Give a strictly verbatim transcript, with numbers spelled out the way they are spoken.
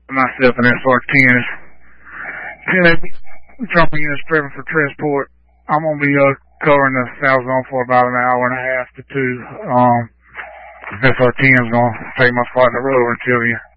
myself and S R ten. ten jumping units prepping for transport. I'm gonna be uh, covering the south zone for about an hour and a half to two. Um, S R ten is gonna take my spot in the road until you.